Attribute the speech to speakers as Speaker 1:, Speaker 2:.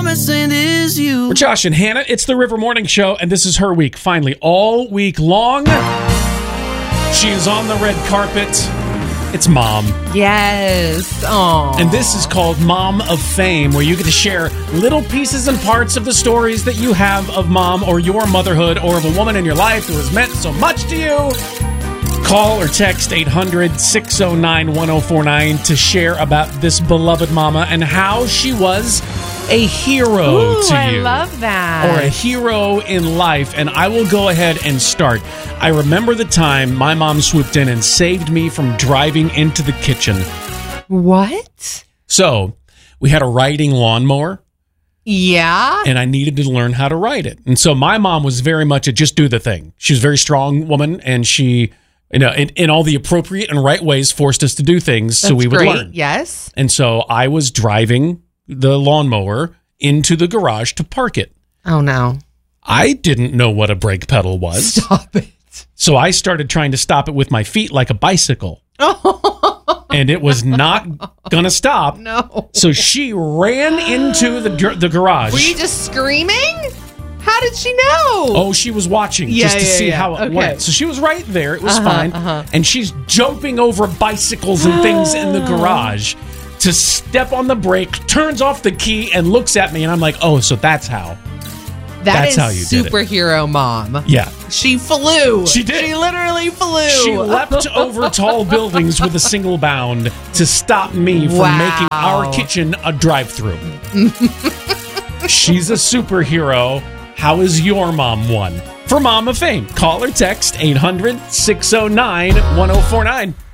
Speaker 1: missing is you.
Speaker 2: We're Josh and Hannah. It's the River Morning Show, and this is her week. Finally, all week long, she is on the red carpet. It's Mom.
Speaker 3: Yes. Aww.
Speaker 2: And this is called Mom of Fame, where you get to share little pieces and parts of the stories that you have of Mom or your motherhood or of a woman in your life who has meant so much to you. Call or text 800-609-1049 to share about this beloved mama and how she was a hero to
Speaker 3: I
Speaker 2: you.
Speaker 3: love that.
Speaker 2: Or a hero in life. And I will go ahead and start. I remember the time my mom swooped in and saved me from driving into the kitchen.
Speaker 3: What?
Speaker 2: So, we had a riding lawnmower.
Speaker 3: Yeah.
Speaker 2: And I needed to learn how to ride it. And so my mom was very much a just do the thing. She was a very strong woman, and she, in all the appropriate and right ways, forced us to do things so we would learn.
Speaker 3: Yes.
Speaker 2: And so I was driving the lawnmower into the garage to park it.
Speaker 3: Oh, no.
Speaker 2: I didn't know what a brake pedal was.
Speaker 3: Stop it.
Speaker 2: So I started trying to stop it with my feet like a bicycle. And it was not going to stop.
Speaker 3: No.
Speaker 2: So she ran into the garage.
Speaker 3: Were you just screaming? How did she know?
Speaker 2: Oh, she was watching just to see how it went. So she was right there. It was fine. And she's jumping over bicycles and things in the garage to step on the brake, turns off the key, and looks at me. And I'm like, oh, so that's how. That's how you did it.
Speaker 3: Superhero mom.
Speaker 2: Yeah.
Speaker 3: She flew.
Speaker 2: She did.
Speaker 3: She literally flew.
Speaker 2: She leapt over tall buildings with a single bound to stop me from making our kitchen a drive-through. She's a superhero. How is your mom one? For Mom of Fame, call or text 800-609-1049.